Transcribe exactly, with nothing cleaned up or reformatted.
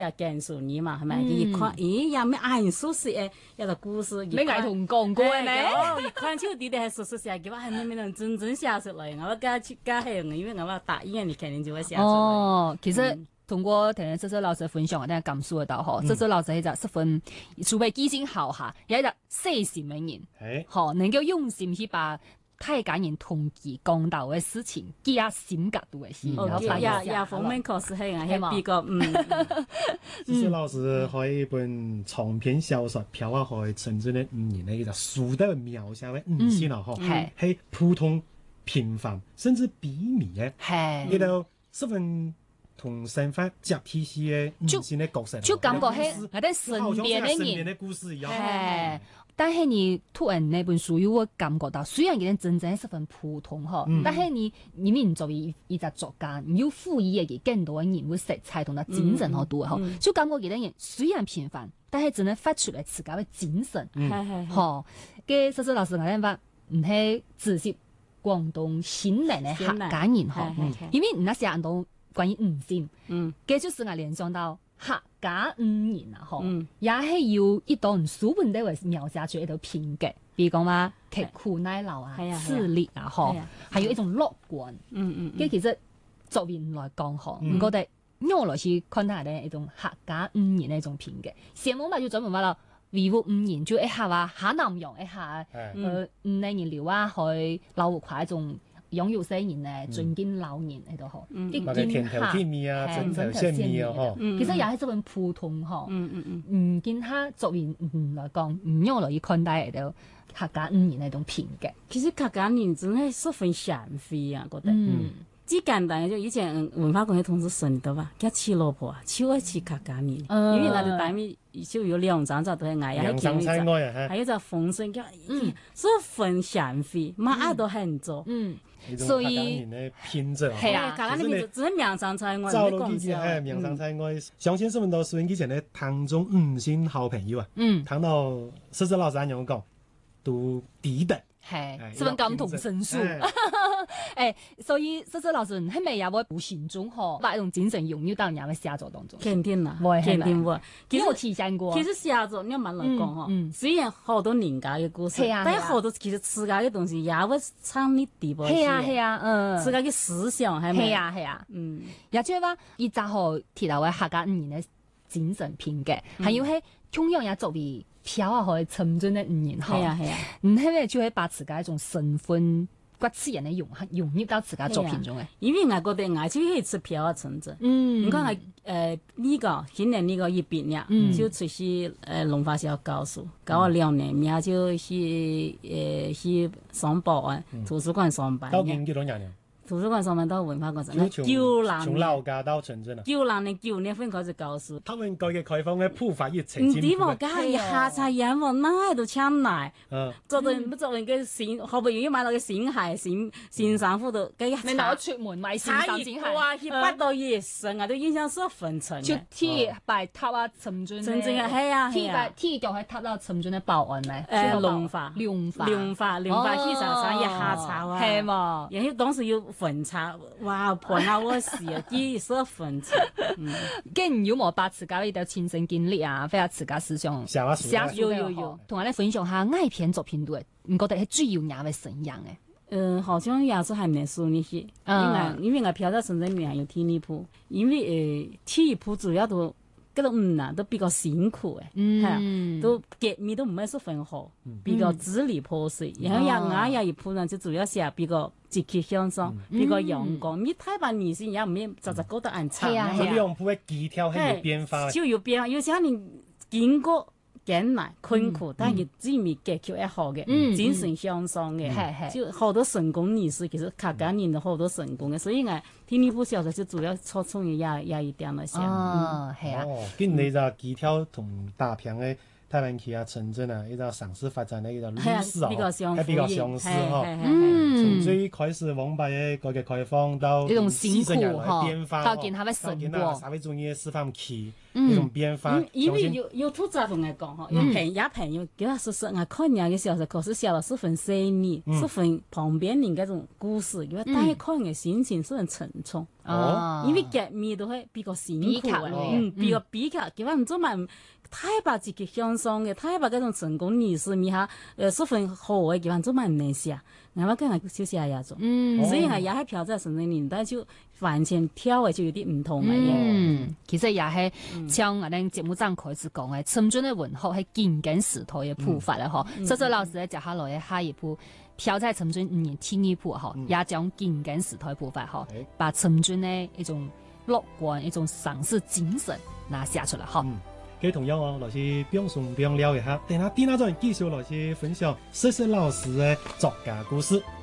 也講述你嘛，係咪？一看，咦，有咩藝術式嘅一個故事？ 你藝同講過嘅咩？ 哦，一看就啲啲係熟熟寫嘅話，係咪咪能真正寫出來？我加加係因為我話答應你，肯定就會寫出來。 哦，其實通過聽周周老師分享，我哋感受得到嗬。周周老師係就十分儲備基金好下，有一個細心嘅人，嗬，能夠用心去把太感人同佢講到嘅事情，記下性格度嘅事，然後把也也方面確實係係比較嗯。 周周老師喺一本長篇小說《飄啊海城鎮的五年》呢，就書的描寫嘅五線啊，嗬，係普通平凡甚至比靡嘅，係呢度十分同生活接地氣嘅五線嘅角色， 就感覺係我哋身邊嘅人嘅故事一樣。 但係你突然那本書，我感覺到雖然佢真正係十分普通嗬，嗯、但係你因為你作為一個作家，你要賦予嘅更多嘅人物色彩同埋精神好多嗬，嗯嗯、就感覺佢啲人雖然平凡，但係真係發出嚟自家嘅精神，嗬、嗯。嘅周周老師我諗法唔係直接廣東新嚟嘅客家人嗬，因為那時人到關於五線，嗯，嘅就是我聯想到。客家五年啊，嗬、嗯，也係要一段書本地為描寫出一條品格，比如講話刻苦耐勞啊、自立啊，嗬，還有一種樂觀。嗯嗯，跟、嗯、其實作為來講，嗬、嗯，我哋我來去看下咧一種客家五年嘅一種品格。先冇咪要專門話啦，維護五年就一下話下南洋一下，誒五年年料啊，去老快一種。擁有些人咧，尊敬老人喺度嗬，啲見下，係真頭先面啊，其實也係一種普通嗬，唔見他作為唔來講，唔用來看待喺度客家語言呢種品格。 其實客家人真係十分賢惠啊，覺得。最簡單嘅就以前文化館嘅同事說的吧，叫娶老婆啊，超愛娶客家人，因為我哋大面就有兩張就都係嗌， 兩張菜愛啊， 還有就風聲叫，嗯，十分賢惠，乜嘢都很做，嗯。 所以偏執係啊，客家人偏執，只係名上菜愛。 照落去係名上菜愛，相信十分多收音機前咧，聽眾五線好朋友啊，嗯，聽到周周老師咁講，都抵得。 係十分感同身受，誒，所以周周老師係咪也會無形中嗬，把一種精神融入到人嘅寫作當中？ 肯定啦， 肯定會。 其實我提醒過， 其實寫作你問來講嗬，雖然好多人家嘅故事，但係好多其實自家嘅東西也會參與地步。 係啊係啊，嗯， 自家嘅思想係咪？ 係啊係啊，嗯，也即係話，以集號提到嘅客家語言嘅精神品格，係要喺中央也作為。飄啊，可以沉醉的五年，係啊係啊，唔係咧就係把自家一種身份骨子人嘅融融入到自家作品中嘅。 因為我覺得我就係出飄啊沉醉。嗯，你看我誒呢個今年呢個一畢業，就出去誒龍華小教書，教咗兩年，然後就去誒去上保安圖書館上班。 到幾多年？ 圖書館上面到文化館上，九零從老家到城鎮啊， 九零年九年份開始教書。 他們改革開放嘅步伐越前進。唔啲冇加一下才人喎，哪度搶嚟？嗯，做到不做人嘅新，好不容易買到個新鞋、新新衫褲都，佢你攞出門買新衫先係。 哇，去八到夜深啊，都印象十分深。 就鐵擺塔啊，沉醉。 沉醉啊，係啊， 鐵擺鐵腳係塔到沉醉嘅保安咧。 誒，龍華， 龍華， 龍華，龍華去上上一下炒啊。 係嘛？ 然後當時要粉茶。哇！盤下我事啊，啲十分茶。 既然要冇把自家呢啲親身經歷啊，或者自家思想寫書有有有， 同我哋分享下愛篇作品度，唔覺得係最有雅嘅神樣嘅？ 嗯，好像也是還沒輸那些，因為因為我飄到深圳裡還有天利鋪，因為誒天利鋪主要都。嗰度嗯啊，都比較辛苦嘅，係啊、嗯，都結面都唔係十分好，比較支離破碎。嗯、然後也我也一鋪呢，就主要寫比較積極向上，嗯、比較陽光。你太把女性也唔係直直覺得安差。係啊係啊。 兩鋪嘅技巧係有變化。 就有變化，有時候你經過艱難困苦，嗯、但係最尾結局係好嘅，嗯、精神向上嘅，係係、嗯。就好多成功女士，其實客家人都好多成功嘅，所以我。天呢部小說就主要側重於也也一點嚟寫。 哦，係啊。 哦，跟你就技巧同大片嘅台灣區啊、城鎮啊，一個城市發展嘅一個歷史啊，係比較相似嗬。嗯。從最開始王八嘅改革開放到呢種辛苦嗬， 到見下嘅成果， 社會主義示範期。 一種變化。 因因為有有土雜同我講吼，有朋也朋友，佢話說說我看人嘅小說，可是寫了十分細膩，十分旁邊人嗰種故事，佢話但係看嘅心情十分沉重。哦，因為革命都係比較辛苦嘅，嗯，比較比較，佢話唔做埋太把自己向上嘅，太把嗰種成功人士咪下，誒十分好嘅，佢話做埋唔能寫，我話跟我小寫也做，嗯，所以係也係飄在城鎮年代就完全跳嘅就有啲唔同嘅嘢。 嗯，其實也係像我哋節目上開始講嘅，深圳嘅文學係緊緊時代嘅步伐啦，嗬。所以老師咧接下來嘅下一步。飄在深圳五年第二步嗬，也將緊緊時代步伐嗬，把深圳呢一種樂觀、一種城市精神拿寫出來嗬。 佢同樣哦，老師邊送邊聊一下，等下點下再繼續老師分享謝謝老師嘅作家故事。